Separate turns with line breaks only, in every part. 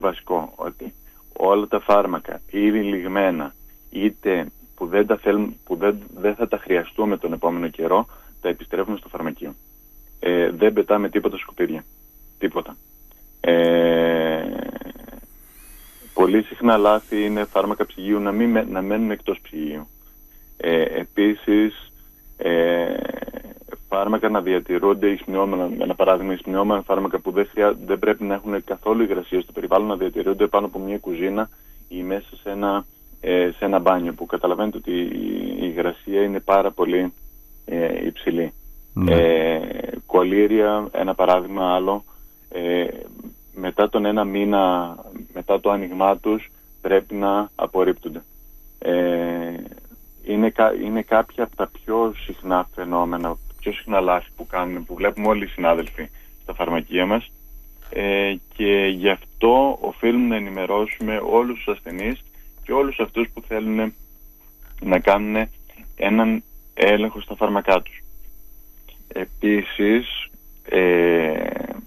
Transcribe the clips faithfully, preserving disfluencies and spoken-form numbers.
βασικό, ότι όλα τα φάρμακα ήδη λιγμένα, είτε που δεν, τα θέλουμε, που δεν, δεν θα τα χρειαστούμε τον επόμενο καιρό, τα επιστρέφουμε στο φαρμακείο. Ε, δεν πετάμε τίποτα σκουπίδια. Τίποτα. Ε, πολύ συχνά λάθη είναι φάρμακα ψυγείου να, μην, να μένουν εκτός ψυγείου. Ε, επίσης, ε, φάρμακα να διατηρούνται εισπνιόμενα, ένα παράδειγμα, εισπνιόμενα φάρμακα που δεν, χρειά, δεν πρέπει να έχουν καθόλου υγρασία στο περιβάλλον, να διατηρούνται πάνω από μια κουζίνα ή μέσα σε ένα, ε, σε ένα μπάνιο, που καταλαβαίνετε ότι η υγρασία είναι πάρα πολύ ε, υψηλή. Mm. Ε, κολήρια, ένα παράδειγμα άλλο, ε, μετά τον ένα μήνα, μετά το άνοιγμά τους, πρέπει να απορρίπτονται. Ε, είναι, είναι κάποια από τα πιο συχνά φαινόμενα, πιο συχνά λάθη που κάνουν, που βλέπουμε όλοι οι συνάδελφοι στα φαρμακεία μας, ε, και γι' αυτό οφείλουμε να ενημερώσουμε όλους τους ασθενείς και όλους αυτούς που θέλουν να κάνουν έναν έλεγχο στα φάρμακά τους. Επίσης, ε,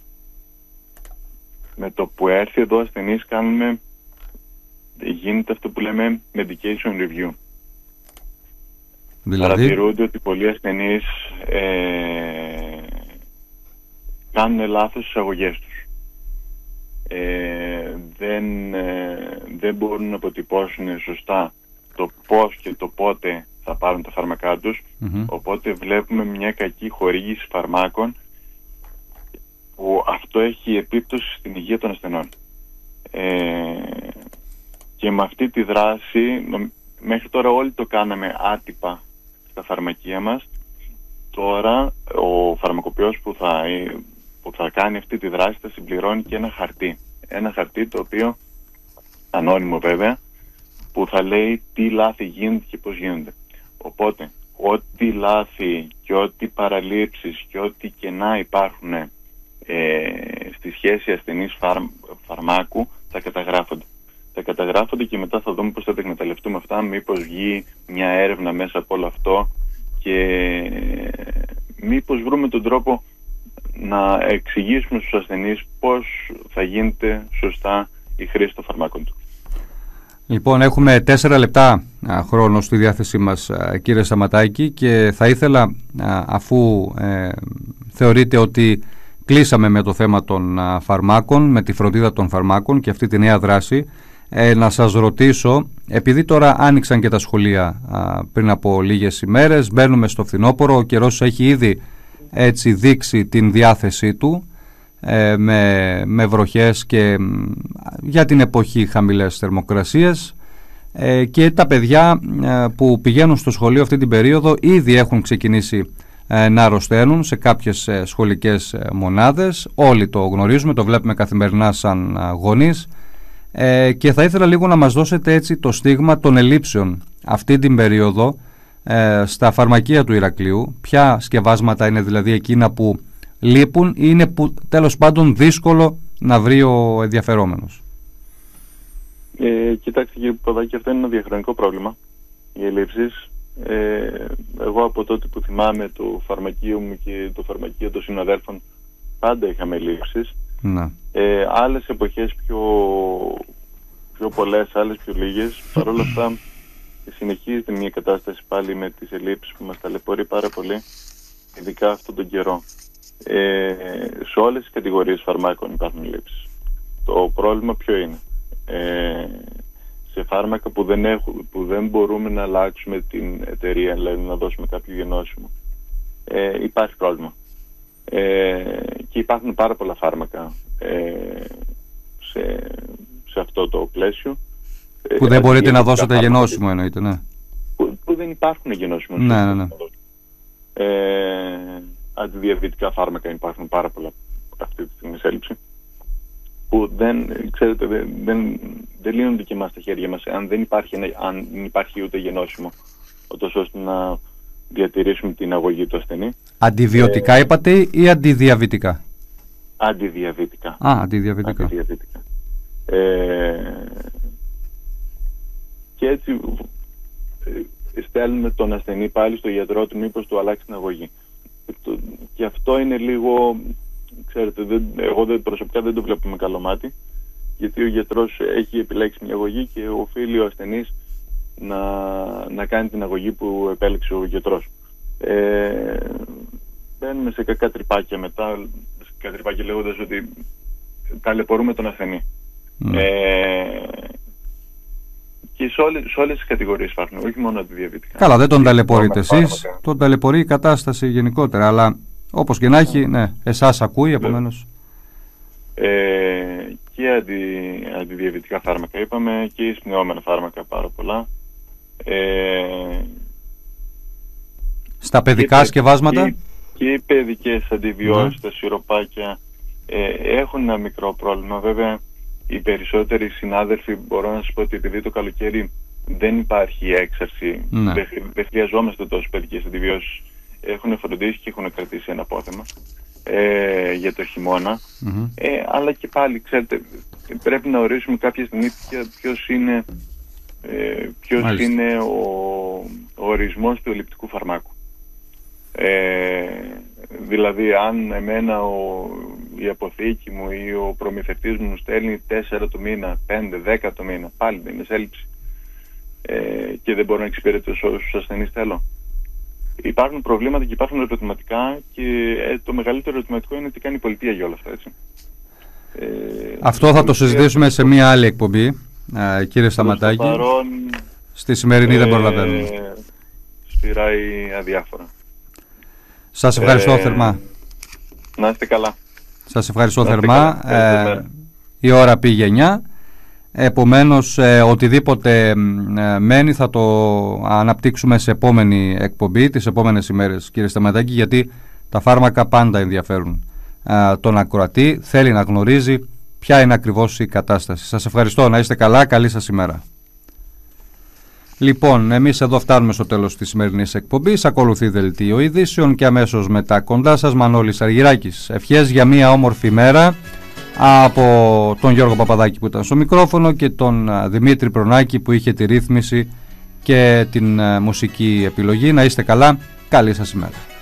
με το που έρθει εδώ ο ασθενής κάνουμε, γίνεται αυτό που λέμε medication review. Δηλαδή... Παρατηρούνται ότι πολλοί ασθενείς ε, κάνουν λάθος στις αγωγές τους. Ε, δεν, ε, δεν μπορούν να αποτυπώσουν σωστά το πώς και το πότε θα πάρουν τα φάρμακά τους, mm-hmm. οπότε βλέπουμε μια κακή χορήγηση φαρμάκων, που αυτό έχει επίπτωση στην υγεία των ασθενών. Ε, και με αυτή τη δράση, μέχρι τώρα όλοι το κάναμε άτυπα στα φαρμακεία μας. Τώρα ο φαρμακοποιός που θα, που θα κάνει αυτή τη δράση θα συμπληρώνει και ένα χαρτί. Ένα χαρτί το οποίο, ανώνυμο βέβαια, που θα λέει τι λάθη γίνονται και πώς γίνονται. Οπότε, ό,τι λάθη και ό,τι παραλήψεις και ό,τι κενά υπάρχουν ε, στη σχέση ασθενής φαρ, φαρμάκου θα καταγράφονται. Θα καταγράφονται και μετά θα δούμε πώς θα τα εκμεταλλευτούμε αυτά, μήπως βγει μια έρευνα μέσα από όλο αυτό και μήπως βρούμε τον τρόπο να εξηγήσουμε στους ασθενείς πώς θα γίνεται σωστά η χρήση των φαρμάκων του.
Λοιπόν, έχουμε τέσσερα λεπτά α, χρόνο στη διάθεσή μας, α, κύριε Σταματάκη, και θα ήθελα, α, αφού ε, θεωρείτε ότι κλείσαμε με το θέμα των α, φαρμάκων, με τη φροντίδα των φαρμάκων και αυτή τη νέα δράση, ε, να σας ρωτήσω, επειδή τώρα άνοιξαν και τα σχολεία α, πριν από λίγες ημέρες, μπαίνουμε στο φθινόπωρο, ο καιρός έχει ήδη έτσι δείξει την διάθεσή του, ε, με, με βροχές και για την εποχή χαμηλές θερμοκρασίες, ε, και τα παιδιά ε, που πηγαίνουν στο σχολείο αυτή την περίοδο ήδη έχουν ξεκινήσει ε, να αρρωσταίνουν σε κάποιες ε, σχολικές ε, μονάδες. Όλοι το γνωρίζουμε, το βλέπουμε καθημερινά σαν ε, γονείς, ε, και θα ήθελα λίγο να μας δώσετε έτσι το στίγμα των ελλείψεων αυτή την περίοδο ε, στα φαρμακεία του Ηρακλείου. Ποια σκευάσματα είναι δηλαδή εκείνα που λείπουν ή είναι που τέλος πάντων δύσκολο να βρει ο ενδιαφερόμενος?
Ε, κοιτάξτε κύριε Παπαδάκη, αυτό είναι ένα διαχρονικό πρόβλημα, οι ελλείψεις. Ε, εγώ από τότε που θυμάμαι το φαρμακείο μου και το φαρμακείο των συναδέλφων πάντα είχαμε ελλείψεις.
Να.
Ε, άλλες εποχές πιο, πιο πολλές, άλλες πιο λίγες. Παρ' όλα αυτά συνεχίζεται μια κατάσταση πάλι με τις ελλείψεις που μας ταλαιπωρεί πάρα πολύ, ειδικά αυτόν τον καιρό. Ε, σε όλες τις κατηγορίες φαρμάκων υπάρχουν ελλείψεις. Το πρόβλημα ποιο είναι? Ε, σε φάρμακα που δεν, έχουν, που δεν μπορούμε να αλλάξουμε την εταιρεία, δηλαδή να δώσουμε κάποιο γενώσιμο, ε, υπάρχει πρόβλημα. Ε, και υπάρχουν πάρα πολλά φάρμακα ε, σε, σε αυτό το πλαίσιο.
Που δεν μπορείτε να δώσετε γενώσιμο, εννοείται, ναι.
Που, που δεν υπάρχουν γενώσιμο.
Ναι, ναι, ναι.
Ε, αντιδιαβητικά φάρμακα υπάρχουν πάρα πολλά αυτή τη στιγμή σε έλλειψη, που δεν, ξέρετε, δεν, δεν, δεν λύνονται και εμάς στα χέρια μας αν δεν υπάρχει, αν δεν υπάρχει ούτε γενώσιμο, ούτως ώστε να διατηρήσουμε την αγωγή του ασθενή.
Αντιβιωτικά ε, είπατε ή αντιδιαβητικά?
Αντιδιαβητικά.
Α, αντιδιαβητικά.
αντιδιαβητικά. Ε, και έτσι ε, στέλνουμε τον ασθενή πάλι στο γιατρό του μήπως του αλλάξει την αγωγή. Και αυτό είναι λίγο, ξέρετε, δεν, εγώ δεν, προσωπικά δεν το βλέπω με καλό μάτι, γιατί ο γιατρός έχει επιλέξει μια αγωγή και οφείλει ο ασθενής να, να κάνει την αγωγή που επέλεξε ο γιατρός. Ε, μπαίνουμε σε κακά τρυπάκια μετά, σε κακά τρυπάκια λέγοντας ότι ταλαιπωρούμε τον ασθενή. Mm. Ε, και σε όλες, σε όλες τις κατηγορίες υπάρχουν, όχι μόνο αντιδιαβητικά. Καλά, δεν τον ταλαιπωρείτε εσείς, τον ταλαιπωρεί η κατάσταση γενικότερα, αλλά όπως και να έχει, ναι, εσάς ακούει, επομένως. Ε, και αντι, αντιδιαβητικά φάρμακα είπαμε, και εισπνεώμενα φάρμακα πάρα πολλά. Ε, Στα παιδικά και, σκευάσματα. Και, και οι παιδικές αντιβιώσεις, mm. τα σιροπάκια ε, έχουν ένα μικρό πρόβλημα. Βέβαια, οι περισσότεροι συνάδελφοι, μπορώ να σας πω ότι επειδή το καλοκαίρι δεν υπάρχει έξαρση, mm. δεν, δεν χρειαζόμαστε τόσο παιδικές αντιβιώσεις, έχουν φροντίσει και έχουν κρατήσει ένα απόθεμα ε, για το χειμώνα. Mm-hmm. Ε, αλλά και πάλι, ξέρετε, πρέπει να ορίσουμε κάποια στιγμή ποιος είναι, ε, ποιος είναι ο, ο ορισμός του ελλειπτικού φαρμάκου. Ε, δηλαδή, αν εμένα ο, η αποθήκη μου ή ο προμηθευτής μου στέλνει τέσσερα το μήνα, πέντε, δέκα το μήνα, πάλι δεν είναι σε έλλειψη ε, και δεν μπορώ να εξυπηρετήσω όσους ασθενείς θέλω. Υπάρχουν προβλήματα και υπάρχουν ερωτηματικά, και ε, το μεγαλύτερο ερωτηματικό είναι τι κάνει η πολιτεία για όλα αυτά, έτσι. Ε, Αυτό θα το συζητήσουμε σε μία άλλη εκπομπή, ε, κύριε Σταματάκη. Παρόν, στη σημερινή ε, δεν προλαβαίνουμε. Σπυράει αδιάφορα. Σας ευχαριστώ ε, θερμά. Να είστε καλά. Σας ευχαριστώ θερμά. Ε, η ώρα πήγε εννιά. Επομένως, ε, οτιδήποτε ε, μένει θα το αναπτύξουμε σε επόμενη εκπομπή, τις επόμενες ημέρες, κύριε Σταματάκη, γιατί τα φάρμακα πάντα ενδιαφέρουν ε, τον ακροατή. Θέλει να γνωρίζει ποια είναι ακριβώς η κατάσταση. Σας ευχαριστώ. Να είστε καλά. Καλή σας ημέρα. Λοιπόν, εμείς εδώ φτάνουμε στο τέλος της σημερινής εκπομπής. Ακολουθεί δελτίο ειδήσεων και αμέσως μετά κοντά σας Μανώλης Αργυράκης. Ευχές για μια όμορφη μέρα από τον Γιώργο Παπαδάκη που ήταν στο μικρόφωνο και τον Δημήτρη Προνάκη που είχε τη ρύθμιση και την μουσική επιλογή. Να είστε καλά. Καλή σας ημέρα.